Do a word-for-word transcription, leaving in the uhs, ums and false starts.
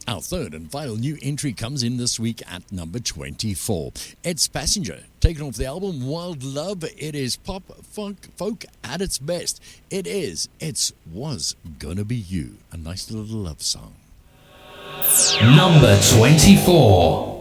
Our third and final new entry comes in this week at number twenty-four. It's Passenger, taken off the album Wild Love. It is pop funk folk at its best. It is It's Was Gonna Be You, a nice little love song. Number twenty-four.